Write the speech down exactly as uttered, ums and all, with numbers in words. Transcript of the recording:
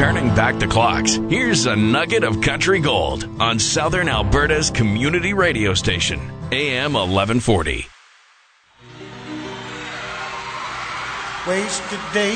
Turning back the clocks, here's a nugget of country gold on Southern Alberta's community radio station, A M eleven forty. Wasted day.